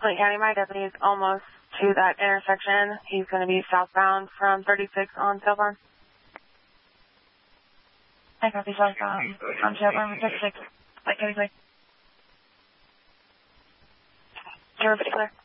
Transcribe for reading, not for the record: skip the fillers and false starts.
Lake County, my deputy is almost to that intersection. He's going to be southbound from 36 on Sailborn. I copy southbound on Sailborn from 36. Lake County, please. 0 particular.